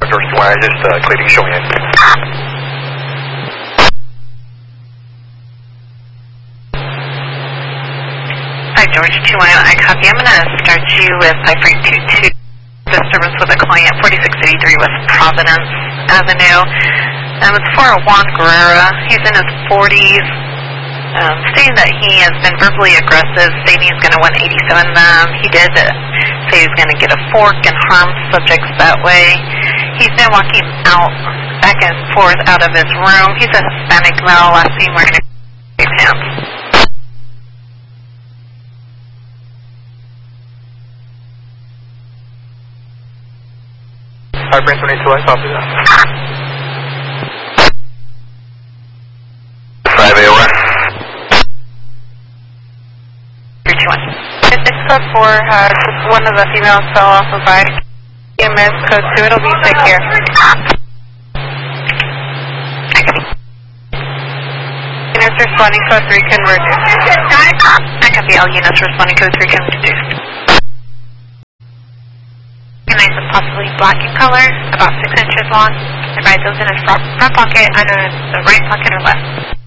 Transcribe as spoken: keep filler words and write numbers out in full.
George two one, I just uh, clearing showing in. Hi, George two one, I copy. I'm going to start you with five three two two. Disturbance with a client, forty-six eighty-three West Providence Avenue. Um, it's for Juan Guerrera. He's in his forties, um, stating that he has been verbally aggressive, stating he's going to one eighty-seven them. He did uh, say he's going to get a fork and harm subjects that way. He's been walking out, back and forth out of his room. He's a Hispanic male, last seen wearing a pants. five three two, I copy that. five A one. three two one. It's code four, uh, one of the females fell off a bike. E M S code two, it'll be take care. Units responding code three, converge. I copy all units responding code three, converge. Recognize a possibly black in color, about six inches long. Advise those in his front, front pocket, either the right pocket or left.